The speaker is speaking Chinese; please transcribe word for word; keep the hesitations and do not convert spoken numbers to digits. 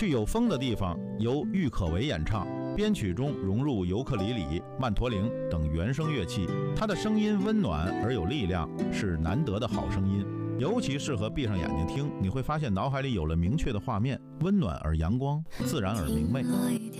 去有风的地方，由郁可唯演唱，编曲中融入尤克里里、曼陀铃等原声乐器，他的声音温暖而有力量，是难得的好声音，尤其适合闭上眼睛听，你会发现脑海里有了明确的画面，温暖而阳光，自然而明媚。